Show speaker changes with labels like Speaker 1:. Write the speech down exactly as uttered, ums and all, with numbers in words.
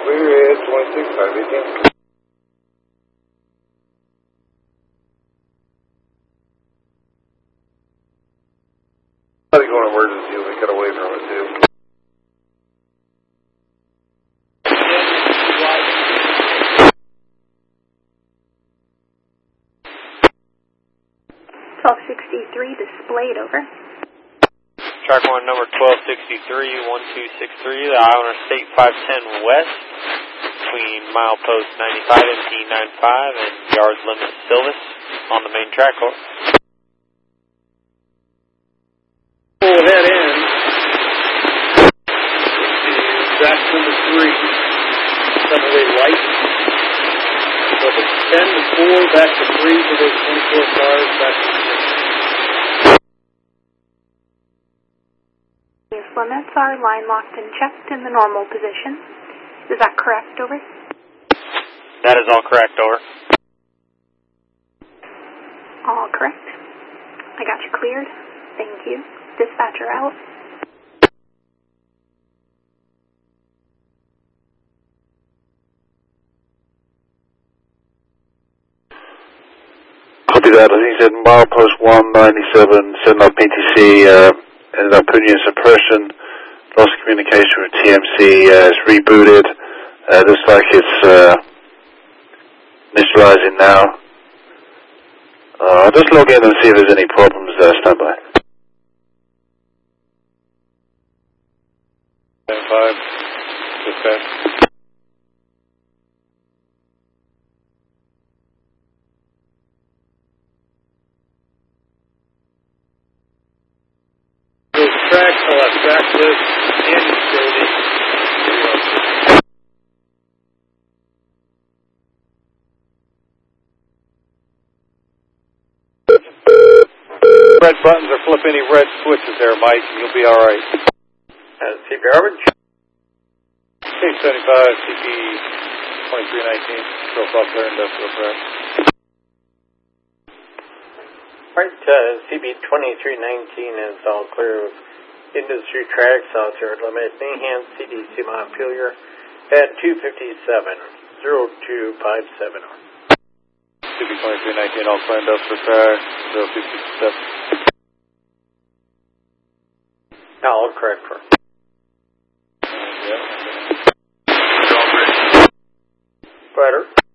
Speaker 1: Clear is twenty-six, five eighteen. Somebody going emergency, we got away from it too.
Speaker 2: twelve sixty-three displayed, over.
Speaker 3: Track one number twelve sixty-three, one two six three, the Iowa State five ten West, between milepost ninety-five and P ninety-five and yards limit Silvis on the main track.
Speaker 1: Full head in. Track number three. Subway light. So it's ten to four, back to three for those twenty-four cars, back to six.
Speaker 2: Limits are line locked and checked in the normal position. Is that correct, over?
Speaker 3: That is all correct, over.
Speaker 2: All correct. I got you cleared. Thank you. Dispatcher out.
Speaker 1: Copy that. I think he said milepost one ninety-seven, setting up P T C, uh, ended up putting in suppression, lost communication with T M C, uh, it's rebooted. Uh, looks like it's uh, initializing now. Uh, I'll just log in and see if there's any problems there. Stand by. ten five, dispatch. Track, pull up track list, and utility. Red buttons or flip any red switches there, Mike, and you'll be alright.
Speaker 3: Uh, C P Harvard?
Speaker 1: K seventy-five, C P twenty-three nineteen, profile clear industrial track.
Speaker 3: Right, uh, C B twenty-three nineteen is all clear with industry tracks out there. Limit Mayhem C D C Montpelier at two fifty-seven, zero two five seven.
Speaker 1: C B twenty-three nineteen, all clear industrial track, zero two six seven.
Speaker 3: All correct, for.
Speaker 1: Yeah.
Speaker 3: Better.